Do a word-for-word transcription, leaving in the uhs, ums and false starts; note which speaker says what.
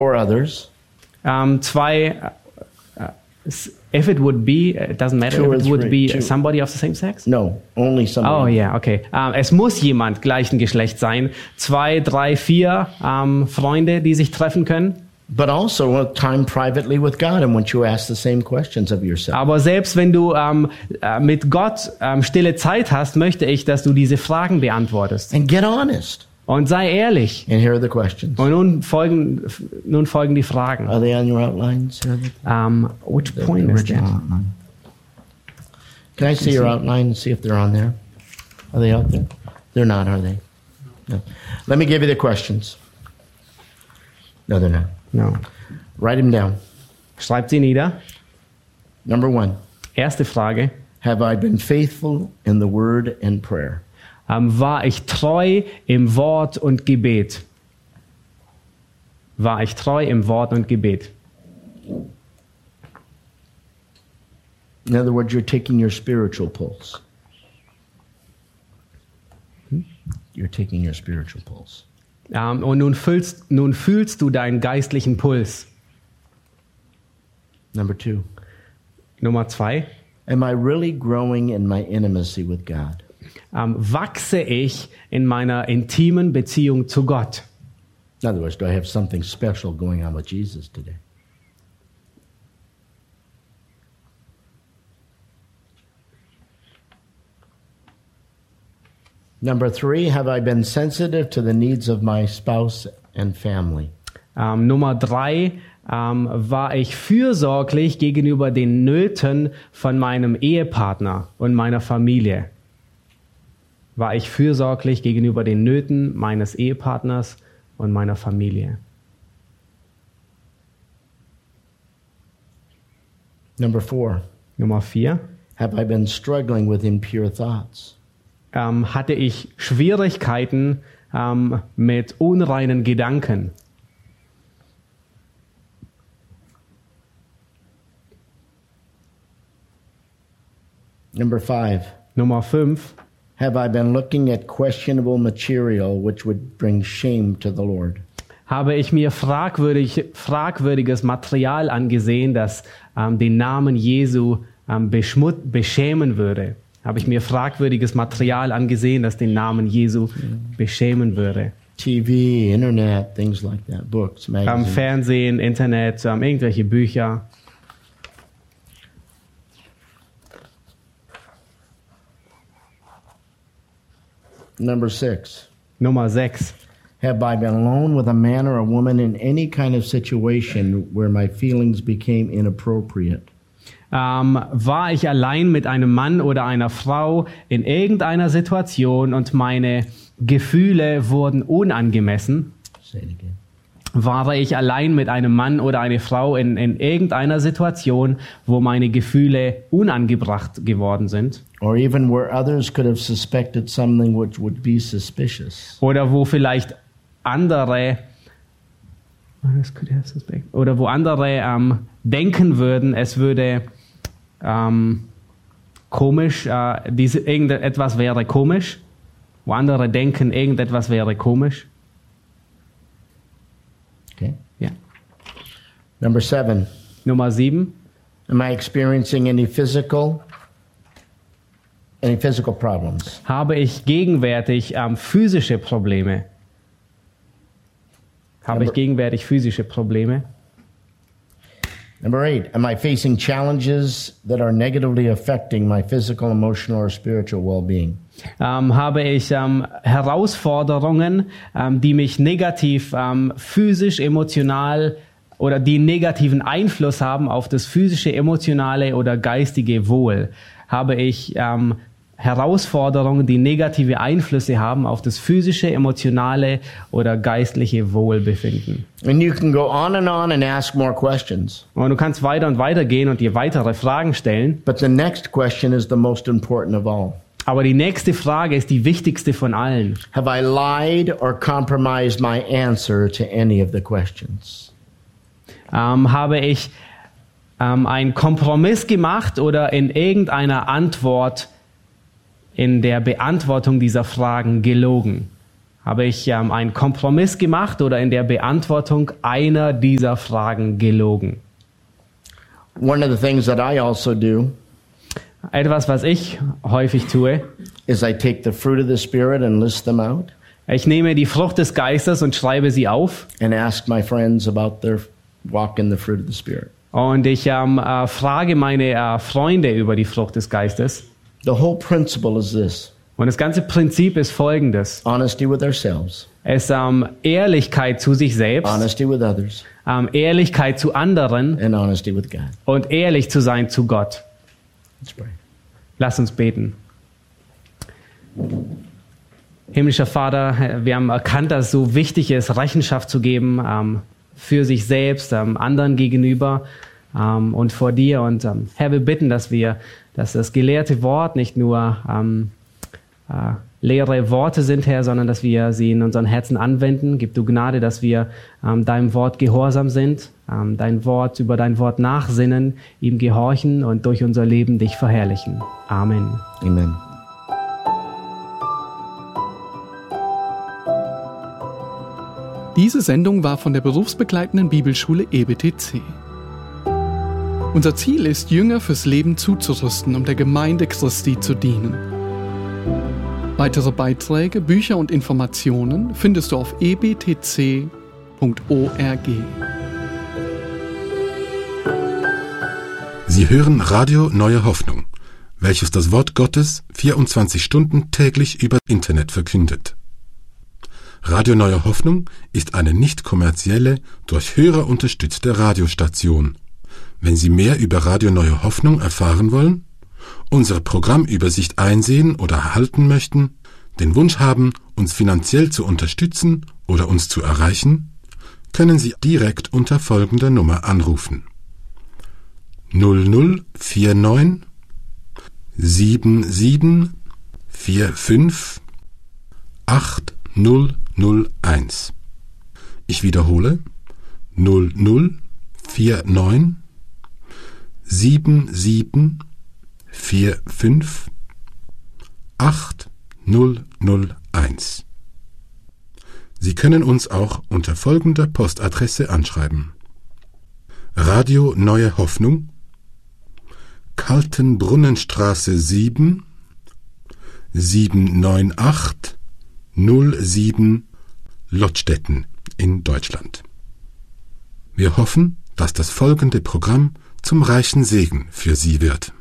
Speaker 1: or others.
Speaker 2: Um, zwei, uh, if it would be, it doesn't matter
Speaker 1: Two
Speaker 2: if
Speaker 1: or
Speaker 2: it would
Speaker 1: three,
Speaker 2: be
Speaker 1: two.
Speaker 2: somebody of the same sex?
Speaker 1: No, only
Speaker 2: Oh
Speaker 1: somebody.
Speaker 2: ja, yeah, okay. Um, es muss jemand gleichen Geschlechts sein. Zwei, drei, vier um, Freunde, die sich treffen können.
Speaker 1: But also time privately with God and when you ask the same questions of yourself.
Speaker 2: Aber selbst wenn du um, uh, mit Gott um, stille Zeit hast, möchte ich, dass du diese Fragen beantwortest.
Speaker 1: And get honest.
Speaker 2: Und sei ehrlich.
Speaker 1: And here are the questions.
Speaker 2: Und nun folgen, nun folgen die Fragen.
Speaker 1: Are they on your outlines?
Speaker 2: Um, which
Speaker 1: The
Speaker 2: point is
Speaker 1: original
Speaker 2: that?
Speaker 1: outline. Can I see your outline and see if they're on there? Are they out there? They're not, are they? No. Let me give you the questions. No, they're not.
Speaker 2: No.
Speaker 1: Write them down.
Speaker 2: Schreibt sie nieder.
Speaker 1: Number one,
Speaker 2: Erste Frage.
Speaker 1: have I been faithful in the word and prayer?
Speaker 2: Um, war ich treu im Wort und Gebet? War ich treu im Wort und Gebet?
Speaker 1: In other words, you're taking your spiritual pulse. You're taking your spiritual pulse.
Speaker 2: Um, und nun fühlst, nun fühlst du deinen geistlichen Puls.
Speaker 1: Number two,
Speaker 2: Nummer zwei.
Speaker 1: am I really growing in my intimacy with God?
Speaker 2: Um, wachse ich in meiner intimen Beziehung zu Gott?
Speaker 1: In other words, do I have something special going on with Jesus today? Number three, have I been sensitive to the needs of my spouse and family?
Speaker 2: Um, Nummer drei. Um, war ich fürsorglich gegenüber den Nöten von meinem Ehepartner und meiner Familie? War ich fürsorglich gegenüber den Nöten meines Ehepartners und meiner Familie?
Speaker 1: Number four,
Speaker 2: Nummer vier.
Speaker 1: have I been struggling with impure thoughts?
Speaker 2: Ähm, hatte ich Schwierigkeiten ähm, mit unreinen Gedanken?
Speaker 1: Number five,
Speaker 2: Nummer fünf.
Speaker 1: have I been looking at questionable material which would bring shame to the Lord?
Speaker 2: Habe ich mir fragwürdig, fragwürdiges Material angesehen, das ähm, den Namen Jesu ähm, beschmut, beschämen würde? Habe ich mir fragwürdiges Material angesehen, das den Namen Jesu beschämen würde?
Speaker 1: T V, internet, things like that, books,
Speaker 2: Ähm,
Speaker 1: magazines.
Speaker 2: Fernsehen, Internet, ähm, irgendwelche Bücher.
Speaker 1: Number six,
Speaker 2: Nummer sechs.
Speaker 1: have I been alone with a man or a woman in any kind of situation where my feelings became inappropriate?
Speaker 2: Ähm, war ich allein mit einem Mann oder einer Frau in irgendeiner Situation und meine Gefühle wurden unangemessen?
Speaker 1: Say it again.
Speaker 2: War ich allein mit einem Mann oder einer Frau in, in irgendeiner Situation, wo meine Gefühle unangebracht geworden sind?
Speaker 1: Or even where others could have suspected something which would be suspicious?
Speaker 2: Oder wo vielleicht andere oder wo andere ähm, denken würden, es würde ähm, komisch, äh, diese, irgendetwas wäre komisch, wo andere denken, irgendetwas wäre komisch.
Speaker 1: Okay.
Speaker 2: Ja.
Speaker 1: Number seven,
Speaker 2: Nummer sieben.
Speaker 1: am I experiencing any physical, any physical problems?
Speaker 2: Habe ich gegenwärtig ähm, physische Probleme? Habe ich gegenwärtig physische Probleme?
Speaker 1: Number eight, am I facing challenges that are negatively affecting my physical, emotional, or spiritual well-being?
Speaker 2: Ähm, habe ich ähm, Herausforderungen, ähm, die mich negativ ähm, physisch, emotional oder die negativen Einfluss haben auf das physische, emotionale oder geistige Wohl? Habe ich ähm, Herausforderungen, die negative Einflüsse haben auf das physische, emotionale oder geistliche Wohlbefinden?
Speaker 1: And you can go on and on and ask more questions.
Speaker 2: Und du kannst weiter und weiter gehen und dir weitere Fragen stellen.
Speaker 1: But the next question is the most important of all.
Speaker 2: Aber die nächste Frage ist die wichtigste von allen.
Speaker 1: Have I lied or compromised my answer to any of the questions?
Speaker 2: Ähm, habe ich ähm, einen Kompromiss gemacht oder in irgendeiner Antwort, in der Beantwortung dieser Fragen gelogen? Habe ich ähm, einen Kompromiss gemacht oder in der Beantwortung einer dieser Fragen gelogen?
Speaker 1: One of the things that I also do
Speaker 2: Etwas, was ich häufig tue,
Speaker 1: is I take the fruit of the Spirit and list them out
Speaker 2: ich nehme die Frucht des Geistes und schreibe sie auf
Speaker 1: and ask my friends about their walk in the fruit of the Spirit.
Speaker 2: und ich ähm, äh, frage meine äh, Freunde über die Frucht des Geistes.
Speaker 1: The whole principle is this:
Speaker 2: Und das ganze Prinzip ist folgendes.
Speaker 1: honesty with ourselves,
Speaker 2: Es ist ähm, Ehrlichkeit zu sich selbst,
Speaker 1: honesty with others,
Speaker 2: ähm, Ehrlichkeit zu anderen
Speaker 1: and honesty with God.
Speaker 2: und ehrlich zu sein zu Gott.
Speaker 1: Let's pray.
Speaker 2: Lass uns beten. Himmlischer Vater, wir haben erkannt, dass es so wichtig ist, Rechenschaft zu geben ähm, für sich selbst, ähm, anderen gegenüber ähm, und vor dir. Und ähm, Herr, wir bitten, dass wir, dass das gelehrte Wort nicht nur ähm, äh, leere Worte sind, Herr, sondern dass wir sie in unseren Herzen anwenden. Gib du Gnade, dass wir ähm, deinem Wort gehorsam sind, ähm, dein Wort, über dein Wort nachsinnen, ihm gehorchen und durch unser Leben dich verherrlichen. Amen.
Speaker 1: Amen.
Speaker 3: Diese Sendung war von der berufsbegleitenden Bibelschule E B T C. Unser Ziel ist, Jünger fürs Leben zuzurüsten, um der Gemeinde Christi zu dienen. Weitere Beiträge, Bücher und Informationen findest du auf e b t c punkt org.
Speaker 4: Sie hören Radio Neue Hoffnung, welches das Wort Gottes vierundzwanzig Stunden täglich über Internet verkündet. Radio Neue Hoffnung ist eine nicht kommerzielle, durch Hörer unterstützte Radiostation. Wenn Sie mehr über Radio Neue Hoffnung erfahren wollen, unsere Programmübersicht einsehen oder erhalten möchten, den Wunsch haben, uns finanziell zu unterstützen oder uns zu erreichen, können Sie direkt unter folgender Nummer anrufen: null null vier neun sieben sieben vier fünf acht null null eins. Ich wiederhole: null null vier neun sieben sieben vier fünf acht null null eins. Sie können uns auch unter folgender Postadresse anschreiben: Radio Neue Hoffnung, Kaltenbrunnenstraße sieben, sieben neun acht null sieben, Lottstetten in Deutschland. Wir hoffen, dass das folgende Programm zum reichen Segen für Sie wird.